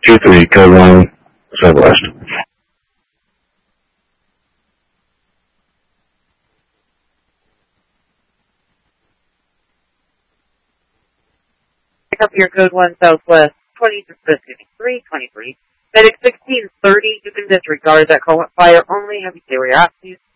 2-3, code 1, Southwest. Pick up your code 1 Southwest 2323. Medic 1630, you can disregard that call at fire only. Have you say where you're at, please?